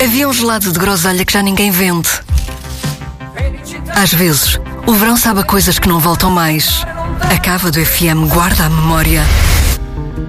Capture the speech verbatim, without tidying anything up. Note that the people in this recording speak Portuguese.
Havia um gelado de groselha que já ninguém vende. Às vezes, o verão sabe a coisas que não voltam mais. A Cava do F M guarda a memória.